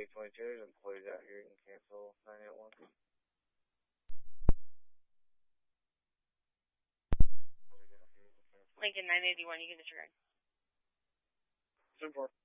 822, there's employees out here. You can cancel 981. Lincoln 981, you can disregard. 7-4.